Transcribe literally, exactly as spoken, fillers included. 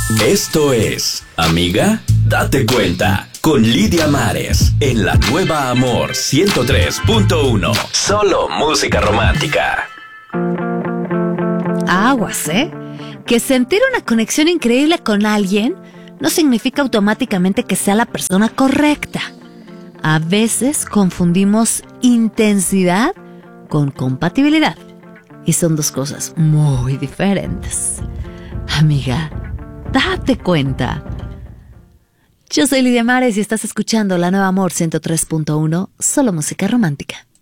Esto es, amiga, date cuenta, con Lidia Mares, en la nueva Amor ciento tres punto uno. Solo música romántica. Aguas, ¿eh? Que sentir una conexión increíble con alguien no significa automáticamente que sea la persona correcta. A veces confundimos intensidad con compatibilidad. Y son dos cosas muy diferentes. Amiga, date cuenta. Yo soy Lidia Mares y estás escuchando la nueva Amor ciento tres punto uno, solo música romántica.